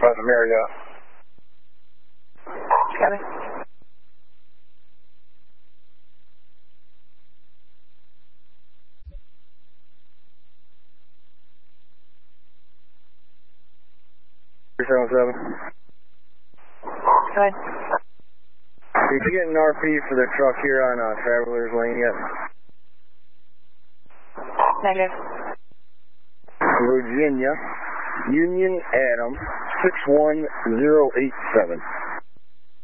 Pleasant Marriott. Copy. Seven. Go ahead. Did you get an RP for the truck here on Traveler's Lane yet? Negative. Virginia, Union Adam, 61087.